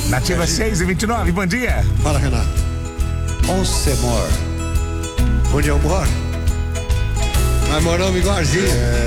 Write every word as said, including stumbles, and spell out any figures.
Nativa seis e vinte e nove, bom dia. Fala, Renato. Onde você mora? Onde eu moro? Nós moramos igualzinho. É...